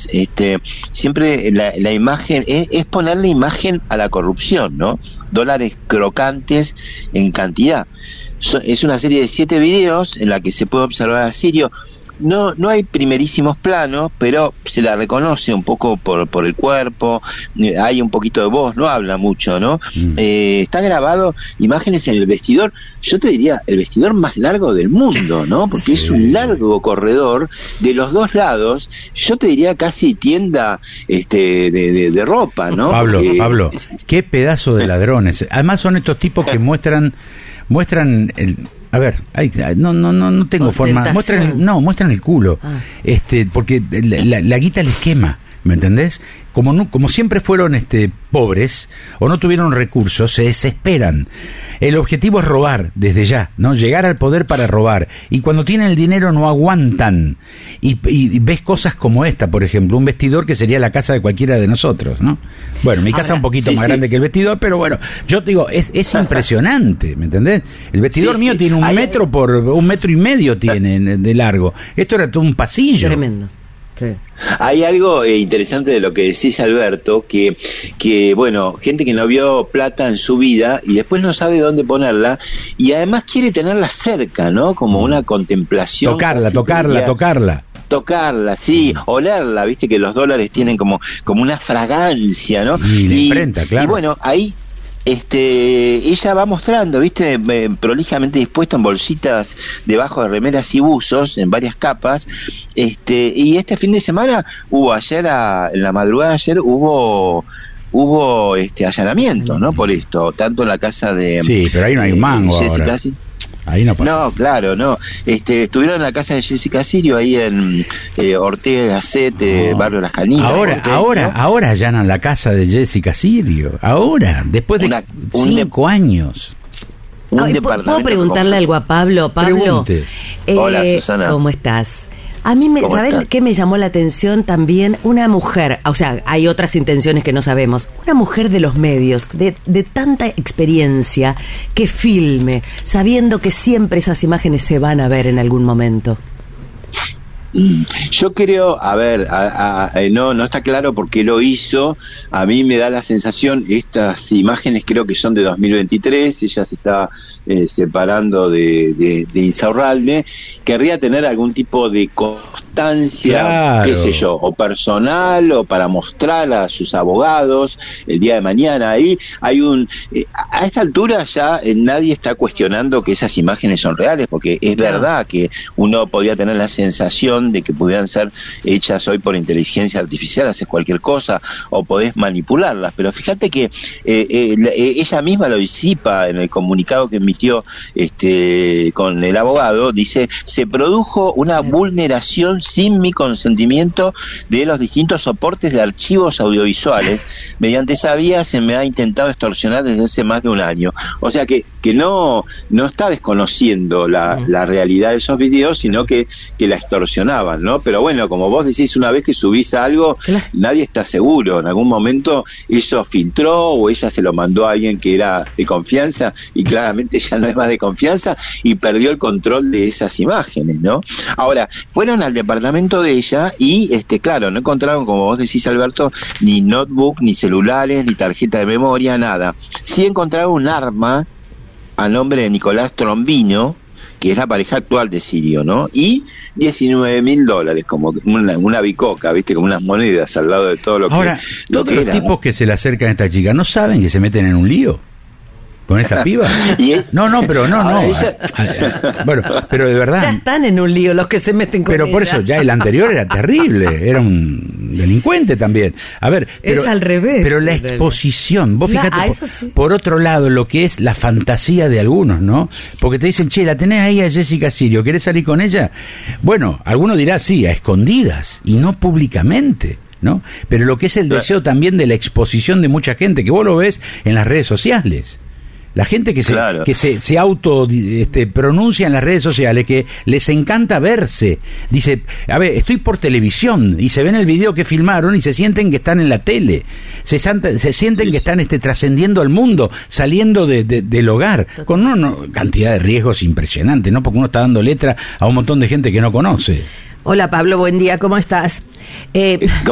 siempre la imagen es ponerle imagen a la corrupción, ¿no? Dólares crocantes en cantidad. Es una serie de 7 videos en la que se puede observar a Sirio. No hay primerísimos planos, pero se la reconoce un poco por el cuerpo, hay un poquito de voz, no habla mucho, ¿no? Está grabado imágenes en el vestidor, yo te diría, el vestidor más largo del mundo, ¿no? Porque es un largo corredor de los dos lados, yo te diría casi tienda de ropa, ¿no? Pablo, qué pedazo de ladrones. Además son estos tipos que muestran a ver, no tengo forma. Muestran el culo. Porque la guita les quema, ¿me entendés? Como siempre fueron pobres o no tuvieron recursos, se desesperan. El objetivo es robar desde ya, ¿no? Llegar al poder para robar. Y cuando tienen el dinero no aguantan. Y ves cosas como esta, por ejemplo, un vestidor que sería la casa de cualquiera de nosotros, ¿no? Bueno, mi casa es un poquito más grande que el vestidor, pero bueno, yo te digo, es impresionante, ¿me entendés? El vestidor mío tiene 1 metro por 1,5 metros tiene de largo. Esto era todo un pasillo. Tremendo. Sí. Hay algo interesante de lo que decís, Alberto, que bueno, gente que no vio plata en su vida y después no sabe dónde ponerla y además quiere tenerla cerca, ¿no? Como una contemplación. Tocarla, sí, olerla, viste que los dólares tienen como una fragancia, ¿no? Y la imprenta, claro. Y bueno, ahí ella va mostrando, viste, prolijamente dispuesto en bolsitas debajo de remeras y buzos en varias capas, y este fin de semana en la madrugada de ayer hubo allanamiento, ¿no? Por esto, tanto en la casa de sí, pero ahí no hay un mango Jessica, ahora. Ahí no pasa. No, claro, no. Estuvieron en la casa de Jessica Sirio, ahí en Ortega Gasset, barrio Las Canitas. Ahora allanan la casa de Jessica Sirio. Ahora, después de 5 años. ¿Puedo preguntarle algo a Pablo? Pregunte. Hola, Susana. ¿Cómo estás? A mí, ¿sabes qué me llamó la atención también? Una mujer, o sea, hay otras intenciones que no sabemos, una mujer de los medios, de tanta experiencia, que filme, sabiendo que siempre esas imágenes se van a ver en algún momento. Yo creo, no está claro por qué lo hizo. A mí me da la sensación, estas imágenes creo que son de 2023, ella se está separando de Insaurralde, querría tener algún tipo de constancia, claro, qué sé yo, o personal, o para mostrar a sus abogados el día de mañana. Ahí hay a esta altura ya nadie está cuestionando que esas imágenes son reales, porque es verdad que uno podía tener la sensación de que pudieran ser hechas hoy por inteligencia artificial, haces cualquier cosa o podés manipularlas, pero fíjate que ella misma lo disipa en el comunicado que emitió con el abogado. Dice: se produjo una vulneración sin mi consentimiento de los distintos soportes de archivos audiovisuales. Mediante esa vía se me ha intentado extorsionar desde hace más de 1 año. O sea que no está desconociendo la realidad de esos videos, sino que la extorsionaban, ¿no? Pero bueno, como vos decís, una vez que subís algo, nadie está seguro. En algún momento eso filtró o ella se lo mandó a alguien que era de confianza y claramente ya no es más de confianza y perdió el control de esas imágenes, ¿no? Ahora, fueron al departamento de ella y, claro, no encontraron, como vos decís, Alberto, ni notebook, ni celulares, ni tarjeta de memoria, nada. Sí encontraron un arma a nombre de Nicolás Trombino, que es la pareja actual de Sirio, ¿no? Y $19,000, como una bicoca, ¿viste? Como unas monedas al lado de todo lo que... Ahora, todos los tipos que se le acercan a esta chica, ¿no saben que se meten en un lío con esta piba? No. Bueno, pero de verdad... Ya están en un lío los que se meten con ella. Pero por eso, ya el anterior era terrible, era un delincuente también. A ver, pero, es al revés. Pero la exposición, vos fíjate, por otro lado, lo que es la fantasía de algunos, ¿no? Porque te dicen, che, la tenés ahí a Jessica Sirio, ¿querés salir con ella? Bueno, alguno dirá, sí, a escondidas, y no públicamente, ¿no? Pero lo que es el deseo también de la exposición de mucha gente, que vos lo ves en las redes sociales. La gente que se auto pronuncia en las redes sociales, que les encanta verse. Dice, a ver, estoy por televisión, y se ven el video que filmaron y se sienten que están en la tele. Se sienten que están trascendiendo al mundo, saliendo del hogar, con una cantidad de riesgos impresionantes, ¿no? Porque uno está dando letra a un montón de gente que no conoce. Hola Pablo, buen día, ¿cómo estás?